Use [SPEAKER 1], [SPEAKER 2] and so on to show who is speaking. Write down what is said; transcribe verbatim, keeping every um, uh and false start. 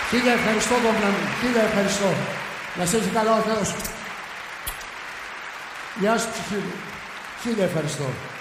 [SPEAKER 1] Φίλε, ευχαριστώ τον πλανήτη. Φίλε, ευχαριστώ. Να σε έχει καλά ο Θεός. Γεια σου, ψυχή μου. Φίλε, ευχαριστώ.